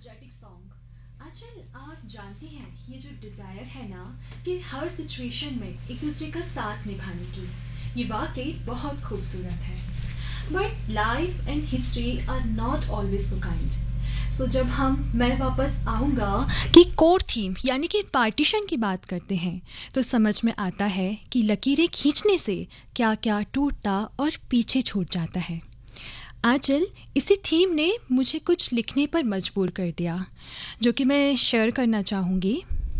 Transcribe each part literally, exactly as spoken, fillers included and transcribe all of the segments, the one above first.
Energetic song. आजकल आप जानते हैं ये जो डिज़ायर है ना कि हर सिचुएशन में एक दूसरे का साथ निभाने की, ये वाकई बहुत खूबसूरत है। But life and history are not always so kind. सो जब हम मैं वापस आऊँगा कि कोर थीम यानी कि पार्टीशन की बात करते हैं तो समझ में आता है कि लकीरें खींचने से क्या क्या टूटता और पीछे छूट जाता है। आजकल इसी थीम ने मुझे कुछ लिखने पर मजबूर कर दिया, जो कि मैं शेयर करना चाहूँगी।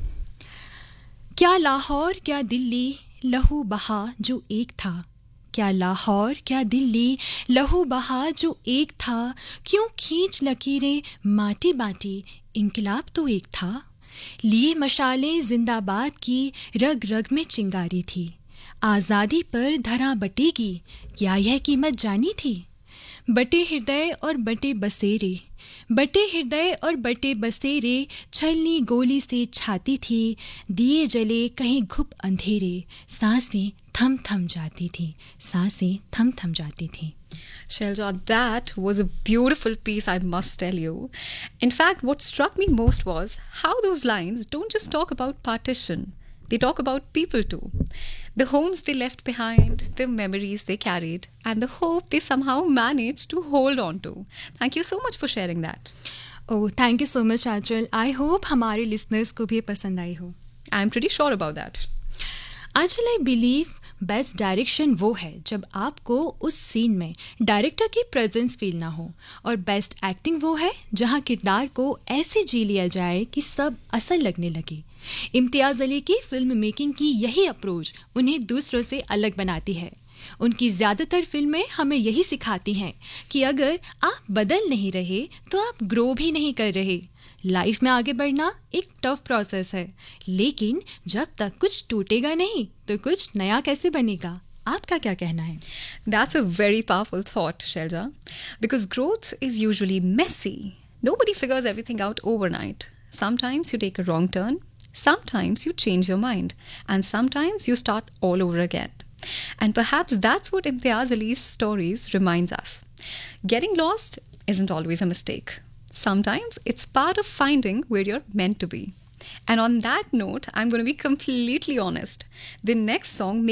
क्या लाहौर क्या दिल्ली लहू बहा जो एक था, क्या लाहौर क्या दिल्ली लहू बहा जो एक था, क्यों खींच लकीरें माटी बाटी इंकलाब तो एक था। लिए मशालें जिंदाबाद की रग रग में चिंगारी थी, आज़ादी पर धरा बटेगी क्या यह कीमत जानी थी। बटे हृदय और बटे बसेरे, बटे हृदय और बटे बसेरे, छलनी गोली से छाती थी, दिए जले कहीं घुप अंधेरे, सांसें थम थम जाती थी, सांसें थम थम जाती थी। Shelja, that was a beautiful piece, I must tell you. In fact, what struck me most was how those lines don't just talk about partition, they talk about people too. The homes they left behind, the memories they carried, and the hope they somehow managed to hold on to. Thank you so much for sharing that. Oh, thank you so much, Achal. I hope हमारे listeners को भी पसंद आई हो। I'm pretty sure about that. Achal, I believe best direction वो है जब आपको उस सीन में डायरेक्टर की प्रेजेंस फील ना हो, और बेस्ट एक्टिंग वो है जहां किरदार को ऐसे जी लिया जाए कि सब असल लगने लगे। इम्तियाज़ अली की फिल्म मेकिंग की यही अप्रोच उन्हें दूसरों से अलग बनाती है। उनकी ज़्यादातर फिल्में हमें यही सिखाती हैं कि अगर आप बदल नहीं रहे तो आप ग्रो भी नहीं कर रहे। लाइफ में आगे बढ़ना एक टफ प्रोसेस है, लेकिन जब तक कुछ टूटेगा नहीं तो कुछ नया कैसे बनेगा। आपका क्या कहना है? That's a very powerful thought, Shelja, because growth is usually messy. Nobody figures everything out overnight. Sometimes you take a wrong turn, sometimes you change your mind, and sometimes you start all over again. And perhaps that's what Imtiaz Ali's stories reminds us. Getting lost isn't always a mistake. Sometimes it's part of finding where you're meant to be. And on that note, I'm going to be completely honest. The next song